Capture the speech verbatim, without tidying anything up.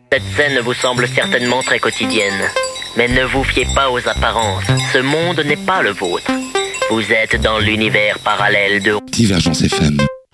Cette scène vous semble certainement très quotidienne. Mais ne vous fiez pas aux apparences. Ce monde n'est pas le vôtre. Vous êtes dans l'univers parallèle de Divergence F M.